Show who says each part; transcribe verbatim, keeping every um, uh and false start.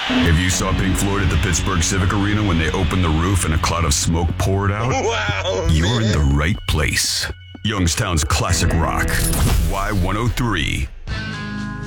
Speaker 1: If you saw Pink Floyd at the Pittsburgh Civic Arena when they opened the roof and a cloud of smoke poured out,
Speaker 2: Wow,
Speaker 1: you're
Speaker 2: man.
Speaker 1: in the right place. Youngstown's classic rock. Y one oh three.